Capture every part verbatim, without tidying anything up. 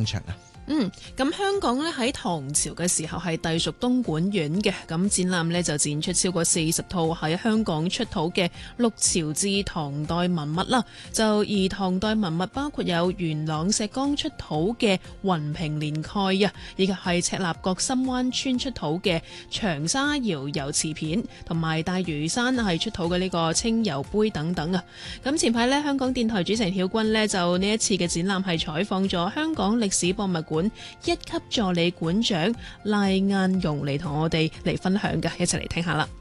場啊。 嗯，咁香港咧喺唐朝嘅時候係隸屬東莞縣嘅，咁展覽呢就展出超過四十套喺香港出土嘅六朝至唐代文物啦。就而唐代文物包括有元朗石崗出土嘅雲平連蓋啊，以及係赤鱲角深灣村出土嘅長沙窯油瓷片，同埋大嶼山係出土嘅呢個青油杯等等啊。咁前排呢，香港電台主持人曉君呢就呢一次嘅展覽係採訪咗香港歷史博物館一級助理館長賴雁容嚟同我哋嚟分享嘅，一齊嚟聽下啦。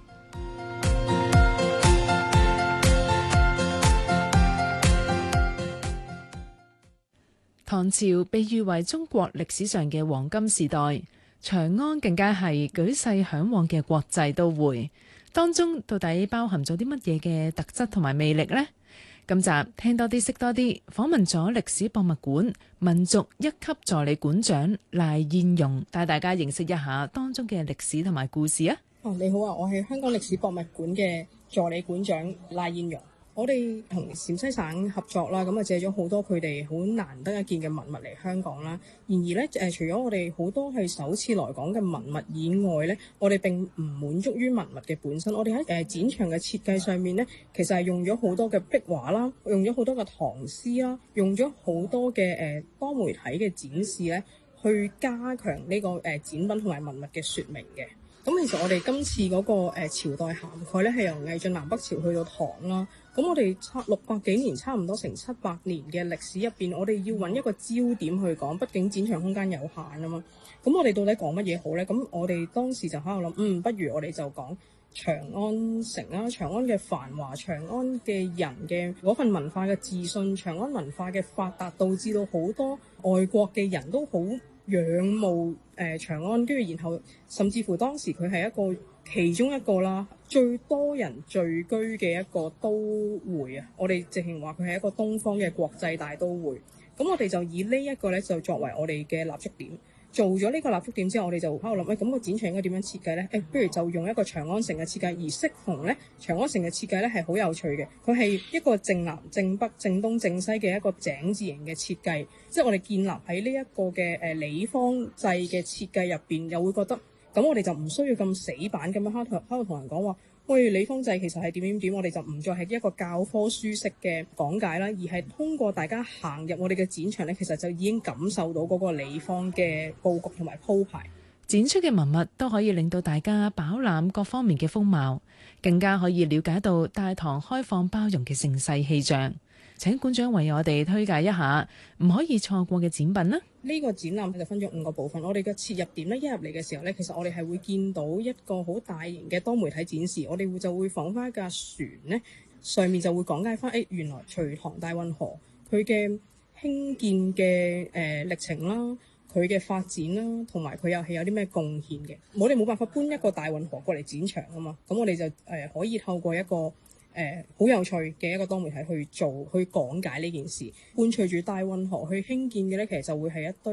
唐朝被譽為中國歷史上嘅黃金時代，長安更加係舉世嚮往嘅國際都會。當中到底包含咗啲乜嘢嘅特質同埋魅力呢？今集聽多啲識多啲，訪問咗歷史博物館民族一級助理館長賴雁容，帶大家認識一下當中嘅歷史同埋故事啊！ 哦，你好啊，我係香港歷史博物館嘅助理館長賴雁容。我哋同陝西省合作啦，咁啊借咗好多佢哋好難得一見嘅文物嚟香港啦。然而咧，誒除咗我哋好多係首次來港嘅文物以外咧，我哋並唔滿足於文物嘅本身。我哋喺誒展場嘅設計上面咧，其實係用咗好多嘅壁畫啦，用咗好多嘅唐詩啦，用咗好多嘅誒多媒體嘅展示咧，去加強呢個誒展品同埋文物嘅說明嘅。咁其實我哋今次嗰個誒朝代涵蓋咧，係由魏晉南北朝去到唐啦。咁我哋差六百幾年，差唔多成七百年嘅歷史入邊，我哋要揾一個焦點去講，畢竟展場空間有限啊嘛。咁我哋到底講乜嘢好呢？咁我哋當時就喺度諗，嗯，不如我哋就講長安城啦，長安嘅繁華，長安嘅人嘅嗰份文化嘅自信，長安文化嘅發達，導致到好多外國嘅人都好仰慕誒、呃、長安，跟住然後甚至乎當時佢係一個其中一個啦，最多人聚居嘅一個都會啊！我哋直情話佢係一個東方嘅國際大都會。咁我哋就以呢一個咧，就作為我哋嘅立足點。做咗呢個立足點之後，我哋就喺度諗，喂、哎，咁、個展場應該點樣設計咧？誒、哎，不如就用一個長安城嘅設計。而適逢咧，長安城嘅設計咧係好有趣嘅，佢係一個正南、正北、正東、正西嘅一個井字形嘅設計。即係我哋建立喺呢一個嘅誒里方制嘅設計入邊，又會覺得。咁我哋就唔需要咁死板咁樣喺度喺度同人講話，喂，里方制其實係點點點，我哋就唔再係一個教科書式嘅講解啦，而係通過大家行入我哋嘅展場咧，其實就已經感受到嗰個里方嘅佈局同埋鋪排。 展出嘅文物都可以令到大家飽覽各方面嘅風貌，更加可以了解到大唐開放包容嘅盛世氣象。請館長為我哋推介一下唔可以錯過嘅展品啦。 呢個展覽就分咗五個部分。我哋嘅切入點咧，一入嚟嘅時候咧，其實我哋係會見到一個好大型嘅多媒體展示。我哋會就會放翻一架船咧，上面就會講解翻，誒、哎、原來隋唐大運河佢嘅興建嘅誒、呃、歷程啦，佢嘅發展啦，同埋佢又係有啲咩貢獻嘅。我哋冇辦法搬一個大運河過嚟展場啊嘛，咁我哋就誒、呃、可以透過一個誒好、呃、有趣嘅一個多媒體去做去講解呢件事，伴隨住大運河去興建嘅咧，其實就會係一堆